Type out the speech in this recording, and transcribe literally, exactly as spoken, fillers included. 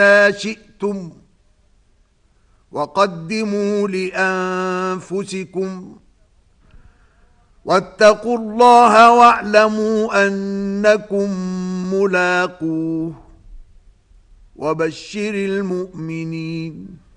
ما شئتم وقدموا لأنفسكم واتقوا الله واعلموا أنكم ملاقوه وبشر المؤمنين.